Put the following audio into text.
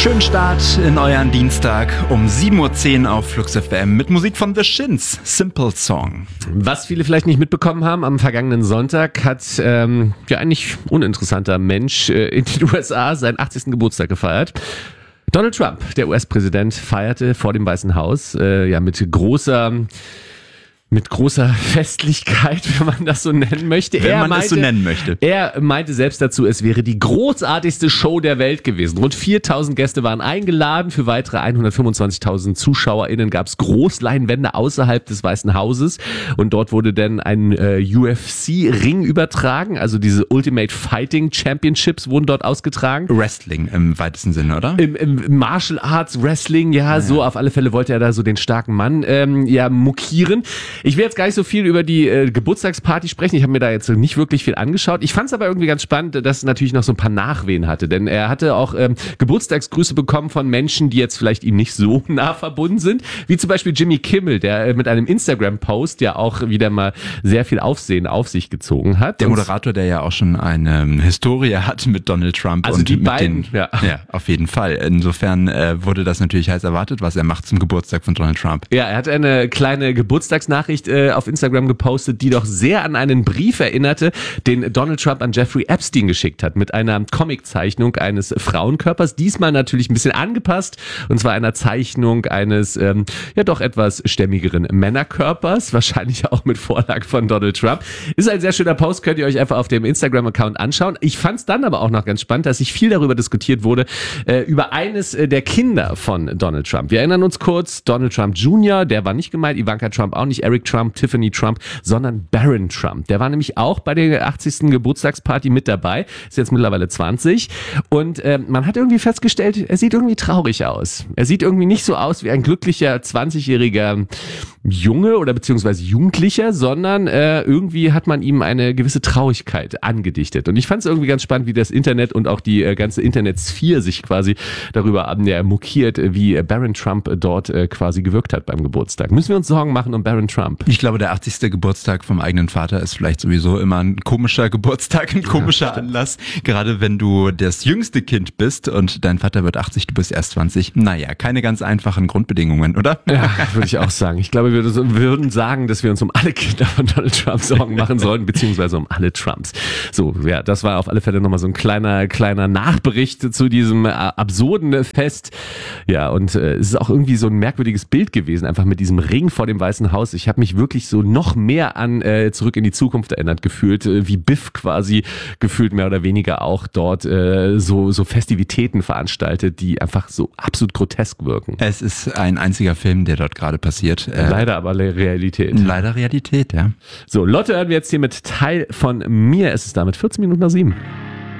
Schönen Start in euren Dienstag um 7.10 Uhr auf Flux FM mit Musik von The Shins, Simple Song. Was viele vielleicht nicht mitbekommen haben, am vergangenen Sonntag hat ein nicht uninteressanter Mensch in den USA seinen 80. Geburtstag gefeiert. Donald Trump, der US-Präsident, feierte vor dem Weißen Haus mit großer Festlichkeit, wenn man das so nennen möchte. Er meinte selbst dazu, es wäre die großartigste Show der Welt gewesen. Rund 4.000 Gäste waren eingeladen. Für weitere 125.000 ZuschauerInnen gab es Großleinwände außerhalb des Weißen Hauses. Und dort wurde dann ein UFC-Ring übertragen. Also diese Ultimate Fighting Championships wurden dort ausgetragen. Wrestling im weitesten Sinne, oder? Im Martial Arts Wrestling, so auf alle Fälle wollte er da so den starken Mann mokieren. Ich will jetzt gar nicht so viel über die Geburtstagsparty sprechen. Ich habe mir da jetzt nicht wirklich viel angeschaut. Ich fand es aber irgendwie ganz spannend, dass es natürlich noch so ein paar Nachwehen hatte. Denn er hatte auch Geburtstagsgrüße bekommen von Menschen, die jetzt vielleicht ihm nicht so nah verbunden sind. Wie zum Beispiel Jimmy Kimmel, der mit einem Instagram-Post ja auch wieder mal sehr viel Aufsehen auf sich gezogen hat. Der Moderator, der ja auch schon eine Historie hat mit Donald Trump. Also und die mit beiden, ja, auf jeden Fall. Insofern wurde das natürlich heiß erwartet, was er macht zum Geburtstag von Donald Trump. Ja, er hat eine kleine Geburtstagsnachricht auf Instagram gepostet, die doch sehr an einen Brief erinnerte, den Donald Trump an Jeffrey Epstein geschickt hat, mit einer Comiczeichnung eines Frauenkörpers, diesmal natürlich ein bisschen angepasst, und zwar einer Zeichnung eines doch etwas stämmigeren Männerkörpers, wahrscheinlich auch mit Vorlage von Donald Trump. Ist ein sehr schöner Post, könnt ihr euch einfach auf dem Instagram-Account anschauen. Ich fand es dann aber auch noch ganz spannend, dass sich viel darüber diskutiert wurde, über eines der Kinder von Donald Trump. Wir erinnern uns kurz, Donald Trump Jr., der war nicht gemeint, Ivanka Trump auch nicht, Eric Trump, Tiffany Trump, sondern Barron Trump. Der war nämlich auch bei der 80. Geburtstagsparty mit dabei, ist jetzt mittlerweile 20, und man hat irgendwie festgestellt, er sieht irgendwie traurig aus. Er sieht irgendwie nicht so aus wie ein glücklicher 20-jähriger Junge oder beziehungsweise Jugendlicher, sondern irgendwie hat man ihm eine gewisse Traurigkeit angedichtet. Und ich fand es irgendwie ganz spannend, wie das Internet und auch die ganze Internetsphäre sich quasi darüber mokiert, wie Barron Trump dort quasi gewirkt hat beim Geburtstag. Müssen wir uns Sorgen machen um Barron Trump? Ich glaube, der 80. Geburtstag vom eigenen Vater ist vielleicht sowieso immer ein komischer Geburtstag, ein komischer Anlass. Gerade wenn du das jüngste Kind bist und dein Vater wird 80, du bist erst 20. Naja, keine ganz einfachen Grundbedingungen, oder? Ja, würde ich auch sagen. Ich glaube, wir würden sagen, dass wir uns um alle Kinder von Donald Trump Sorgen machen sollen, beziehungsweise um alle Trumps. So, ja, das war auf alle Fälle nochmal so ein kleiner Nachbericht zu diesem absurden Fest. Ja, und es ist auch irgendwie so ein merkwürdiges Bild gewesen, einfach mit diesem Ring vor dem Weißen Haus. Ich habe mich wirklich so noch mehr an Zurück in die Zukunft erinnert gefühlt, wie Biff quasi gefühlt mehr oder weniger auch dort so Festivitäten veranstaltet, die einfach so absolut grotesk wirken. Es ist ein einziger Film, der dort gerade passiert. Leider aber Realität. Leider Realität, ja. So, Lotte hören wir jetzt hier mit Teil von mir. Es ist damit 14 Minuten nach 7.